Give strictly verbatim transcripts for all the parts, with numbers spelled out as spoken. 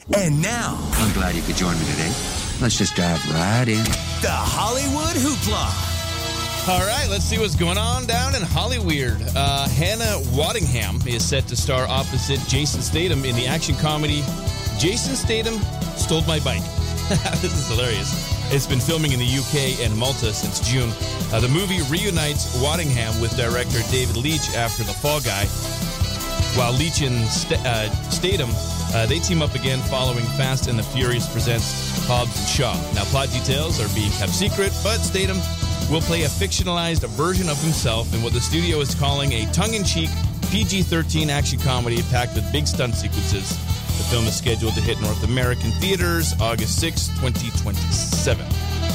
And now, I'm glad you could join me today. Let's just dive right in. The Hollywood Hoopla. All right, let's see what's going on down in Hollyweird. Uh, Hannah Waddingham is set to star opposite Jason Statham in the action comedy Jason Statham Stole My Bike. This is hilarious. It's been filming in the U K and Malta since June. Uh, the movie reunites Waddingham with director David Leitch after The Fall Guy. While Leitch and St- uh, Statham, uh, they team up again following Fast and the Furious presents Hobbs and Shaw. Now, plot details are being kept secret, but Statham will play a fictionalized version of himself in what the studio is calling a tongue-in-cheek P G thirteen action comedy packed with big stunt sequences. The film is scheduled to hit North American theaters August sixth, twenty twenty-seven.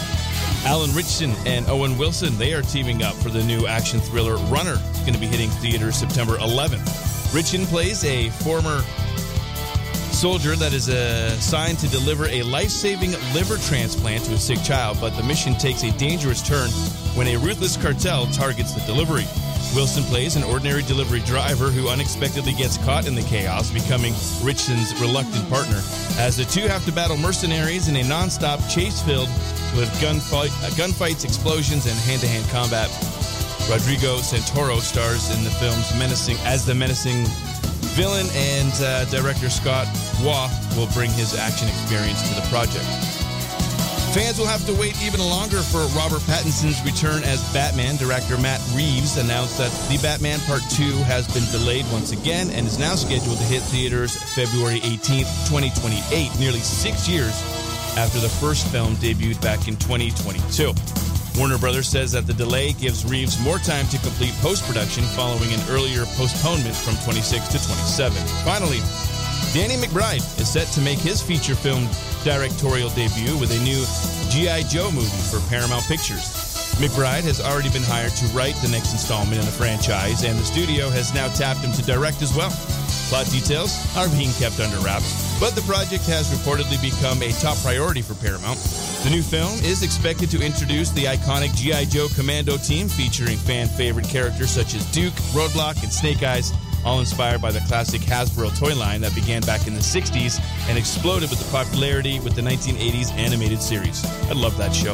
Alan Ritchson and Owen Wilson, they are teaming up for the new action thriller Runner. It's going to be hitting theaters September eleventh. Ritchson plays a former soldier that is assigned to deliver a life-saving liver transplant to a sick child, but the mission takes a dangerous turn when a ruthless cartel targets the delivery. Wilson plays an ordinary delivery driver who unexpectedly gets caught in the chaos, becoming Ritchson's reluctant partner, as the two have to battle mercenaries in a non-stop chase filled with gunfight, uh, gunfights, explosions, and hand-to-hand combat. Rodrigo Santoro stars in the film's menacing as the menacing villain, and uh, director Scott Waugh will bring his action experience to the project. Fans will have to wait even longer for Robert Pattinson's return as Batman. Director Matt Reeves announced that The Batman Part two has been delayed once again and is now scheduled to hit theaters February eighteenth, twenty twenty-eight, nearly six years after the first film debuted back in twenty twenty-two. Warner Brothers says that the delay gives Reeves more time to complete post-production following an earlier postponement from twenty-six to twenty-seven. Finally, Danny McBride is set to make his feature film directorial debut with a new G I. Joe movie for Paramount Pictures. McBride has already been hired to write the next installment in the franchise, and the studio has now tapped him to direct as well. Plot details are being kept under wraps, but the project has reportedly become a top priority for Paramount. The new film is expected to introduce the iconic G I. Joe Commando team, featuring fan-favorite characters such as Duke, Roadblock, and Snake Eyes, all inspired by the classic Hasbro toy line that began back in the sixties and exploded with the popularity with the nineteen eighties animated series. I love that show.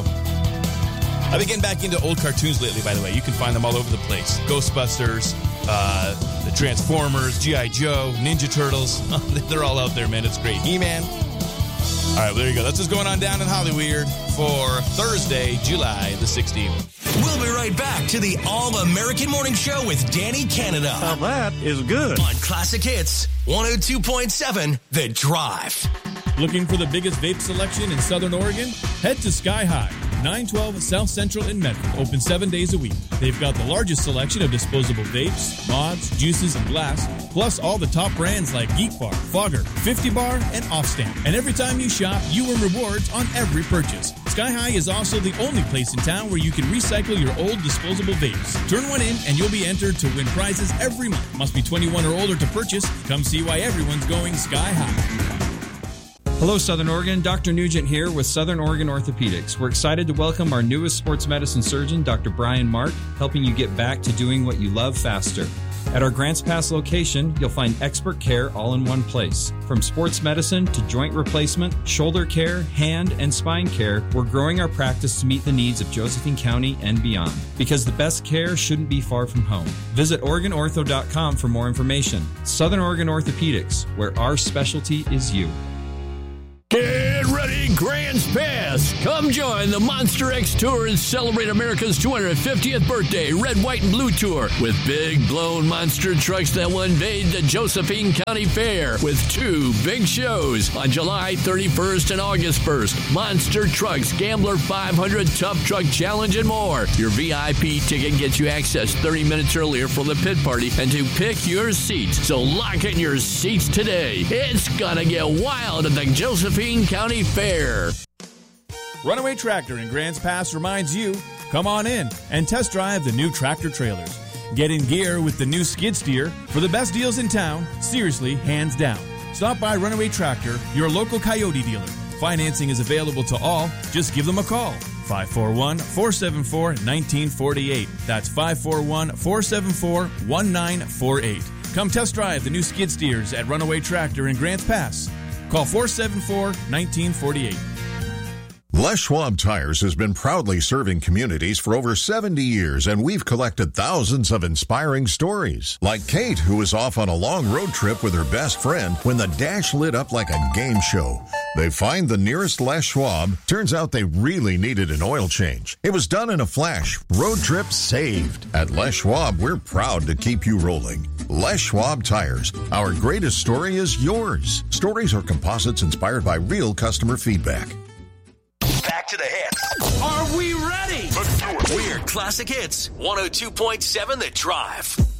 I've been getting back into old cartoons lately, by the way. You can find them all over the place. Ghostbusters, uh, the Transformers, G I. Joe, Ninja Turtles. They're all out there, man. It's great. He-Man. All right, well, there you go. That's what's going on down in Hollyweird for Thursday, July the sixteenth. We'll be right back to the All-American Morning Show with Danny Canada. Now that is good. On Classic Hits, one oh two point seven, The Drive. Looking for the biggest vape selection in Southern Oregon? Head to Sky High, nine twelve South Central in Medford, open seven days a week. They've got the largest selection of disposable vapes, mods, juices, and glass, plus all the top brands like Geek Bar, Fogger, fifty bar, and Offstamp. And every time you shop, you earn rewards on every purchase. Sky High is also the only place in town where you can recycle your old disposable vapes. Turn one in and you'll be entered to win prizes every month. Must be twenty-one or older to purchase. Come see why everyone's going Sky High. Hello, Southern Oregon. Doctor Nugent here with Southern Oregon Orthopedics. We're excited to welcome our newest sports medicine surgeon, Doctor Brian Mark, helping you get back to doing what you love faster. At our Grants Pass location, you'll find expert care all in one place. From sports medicine to joint replacement, shoulder care, hand, and spine care, we're growing our practice to meet the needs of Josephine County and beyond. Because the best care shouldn't be far from home. Visit Oregon Ortho dot com for more information. Southern Oregon Orthopedics, where our specialty is you. Get ready, Grants Pass. Come join the Monster X Tour and celebrate America's two hundred fiftieth birthday Red, White, and Blue Tour with big blown monster trucks that will invade the Josephine County Fair with two big shows on July thirty-first and August first. Monster Trucks, Gambler five hundred, Tough Truck Challenge, and more. Your V I P ticket gets you access thirty minutes earlier for the pit party and to pick your seats. So lock in your seats today. It's gonna get wild at the Josephine County Fair. Runaway Tractor in Grants Pass reminds you, come on in and test drive the new tractor trailers. Get in gear with the new skid steer for the best deals in town, seriously, hands down. Stop by Runaway Tractor, your local Coyote dealer. Financing is available to all. Just give them a call. five four one, four seven four, one nine four eight. That's five four one, four seven four, one nine four eight. Come test drive the new skid steers at Runaway Tractor in Grants Pass. Call four seven four, one nine four eight. Les Schwab Tires has been proudly serving communities for over seventy years, and we've collected thousands of inspiring stories. Like Kate, who was off on a long road trip with her best friend when the dash lit up like a game show. They find the nearest Les Schwab. Turns out they really needed an oil change. It was done in a flash. Road trip saved. At Les Schwab, we're proud to keep you rolling. Les Schwab Tires. Our greatest story is yours. Stories are composites inspired by real customer feedback. Back to the hits. Are we ready? We're Classic Hits, one oh two point seven The Drive.